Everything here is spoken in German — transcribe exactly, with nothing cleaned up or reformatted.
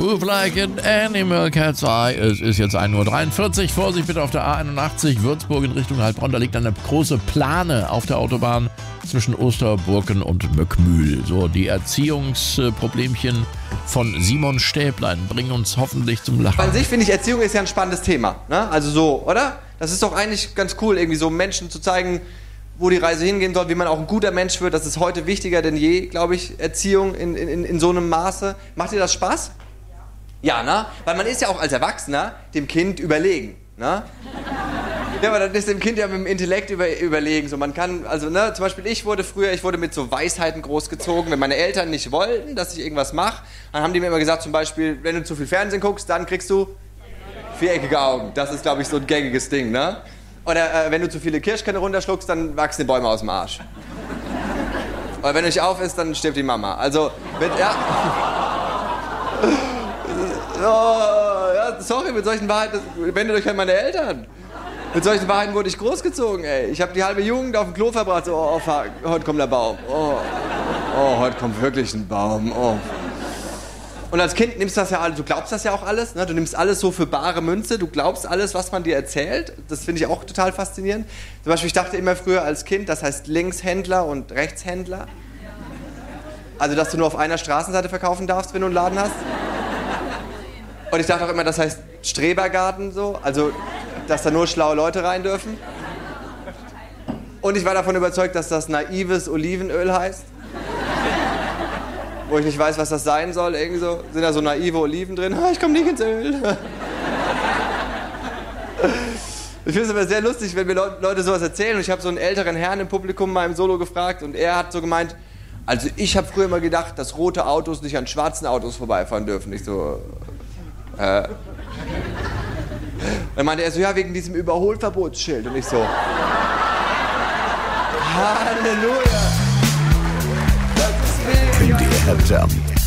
Move like an animal, Cat's Eye. Es ist jetzt ein Uhr dreiundvierzig. Vorsicht bitte auf der A einundachtzig, Würzburg in Richtung Heilbronn. Da liegt eine große Plane auf der Autobahn zwischen Osterburken und Möckmühl. So, die Erziehungsproblemchen von Simon Stäblein bringen uns hoffentlich zum Lachen. An sich finde ich, Erziehung ist ja ein spannendes Thema. Ne? Also so, oder? Das ist doch eigentlich ganz cool, irgendwie so Menschen zu zeigen, wo die Reise hingehen soll, wie man auch ein guter Mensch wird. Das ist heute wichtiger denn je, glaube ich, Erziehung in, in, in so einem Maße. Macht dir das Spaß? Ja, ne? Weil man ist ja auch als Erwachsener dem Kind überlegen, ne? Ja, aber dann ist dem Kind ja mit dem Intellekt über, überlegen. So, man kann, also, ne, zum Beispiel ich wurde früher, ich wurde mit so Weisheiten großgezogen. Wenn meine Eltern nicht wollten, dass ich irgendwas mache, dann haben die mir immer gesagt, zum Beispiel, wenn du zu viel Fernsehen guckst, dann kriegst du viereckige Augen. Das ist, glaube ich, so ein gängiges Ding, ne? Oder äh, wenn du zu viele Kirschkerne runterschluckst, dann wachsen die Bäume aus dem Arsch. Oder wenn du nicht auf isst, dann stirbt die Mama. Also, mit, ja... Oh, ja, sorry, mit solchen Wahrheiten, wendet euch an meine Eltern. Mit solchen Wahrheiten wurde ich großgezogen, ey. Ich habe die halbe Jugend auf dem Klo verbracht, so, oh, fuck, heute kommt der Baum. Oh, oh, heute kommt wirklich ein Baum, oh. Und als Kind nimmst du das ja alles, du glaubst das ja auch alles, ne? Du nimmst alles so für bare Münze, du glaubst alles, was man dir erzählt. Das finde ich auch total faszinierend. Zum Beispiel, ich dachte immer früher als Kind, das heißt Linkshändler und Rechtshändler. Also, dass du nur auf einer Straßenseite verkaufen darfst, wenn du einen Laden hast. Und ich dachte auch immer, das heißt Strebergarten, so, also, dass da nur schlaue Leute rein dürfen. Und ich war davon überzeugt, dass das naives Olivenöl heißt. Wo ich nicht weiß, was das sein soll, irgendwie so. Sind da so naive Oliven drin? Ich komme nicht ins Öl. Ich finde es aber sehr lustig, wenn mir Leute sowas erzählen. Und ich habe so einen älteren Herrn im Publikum mal im Solo gefragt und er hat so gemeint, also ich habe früher immer gedacht, dass rote Autos nicht an schwarzen Autos vorbeifahren dürfen. Ich so, äh. Dann meinte er so, ja, wegen diesem Überholverbotsschild. Und ich so, Halleluja. Das ist mega. M D R Jump.